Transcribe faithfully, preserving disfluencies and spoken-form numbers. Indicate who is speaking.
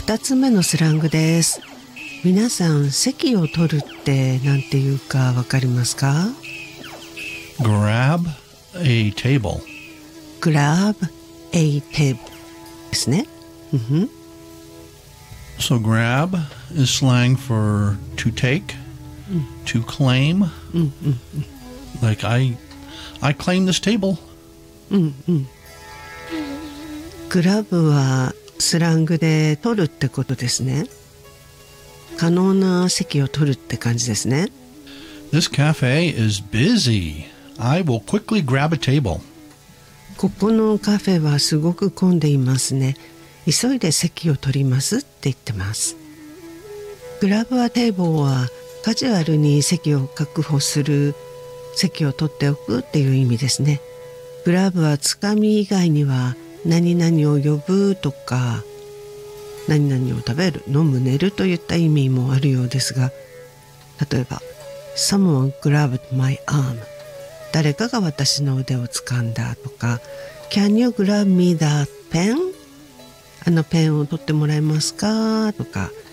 Speaker 1: 二つ目のスラングです。皆さん、席を取るってなんていうかわかりますか？
Speaker 2: Grab a table.
Speaker 1: Grab a table ですね。Mm-hmm.
Speaker 2: So grab is slang for to take, mm. to claim.
Speaker 1: Mm-hmm.
Speaker 2: Like I, I claim this table.
Speaker 1: Mm-hmm. グラブはスラングで取るってことですね。可能な席を取るって感じですね。
Speaker 2: This cafe is busy. I will quickly grab a table.
Speaker 1: ここのカフェはすごく混んでいますね。急いで席を取りますって言ってます。グラブはテーブルはカジュアルに席を確保する、席を取っておくっていう意味ですね。グラブはつかみ以外には何々を呼ぶとか何々を食べる、飲む、寝るといった意味もあるようですが、例えば Someone grabbed my arm 誰かが私の腕を掴んだとか Can you grab me that pen あのペンを取ってもらえますかとか